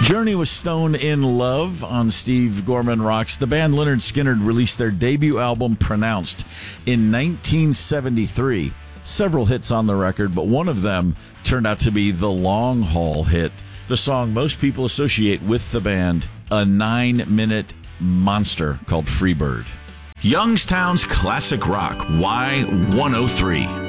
Journey was Stone in Love on Steve Gorman Rocks. The band Lynyrd Skynyrd released their debut album, Pronounced, in 1973. Several hits on the record, but one of them turned out to be the long-haul hit, the song most people associate with the band, a 9-minute monster called Freebird. Youngstown's Classic Rock, Y103.